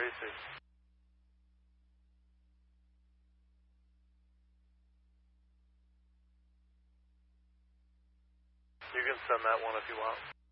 Tracy. You can send that one if you want.